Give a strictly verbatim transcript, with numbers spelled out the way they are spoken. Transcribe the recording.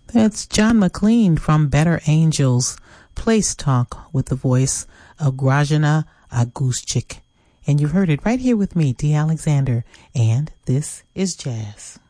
That's John McLean from Better Angels, Place Talk, with the voice of Grajana Aguschik. And you heard it right here with me, D. Alexander, and this is Jazz.